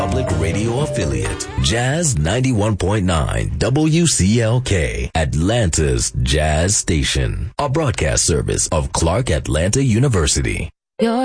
Public radio affiliate, Jazz 91.9 WCLK, Atlanta's Jazz Station, a broadcast service of Clark Atlanta University.